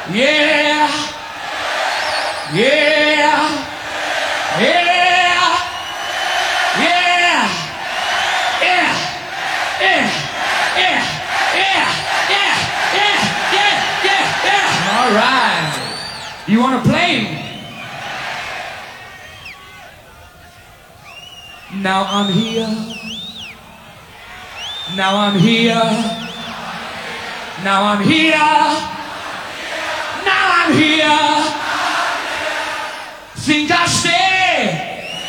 Yeah. Yeah. Yeah. Yeah. Yeah. Yeah. Yeah. Yeah. Yeah. Yeah. Yeah. Yeah. Yeah. All right. You want to play? Now I'm here. Now I'm here. Now I'm here. Now I'm here. Think I stay.